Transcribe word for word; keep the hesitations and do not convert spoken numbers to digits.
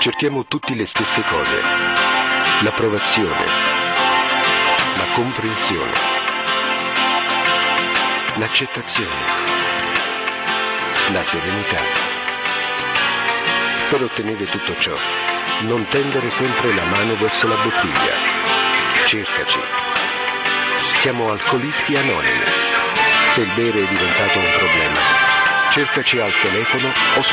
Cerchiamo tutti le stesse cose: l'approvazione, la comprensione, l'accettazione, la serenità. Per ottenere tutto ciò, non tendere sempre la mano verso la bottiglia. Cercaci. Siamo alcolisti anonimi. Se il bere è diventato un problema, cercaci al telefono o su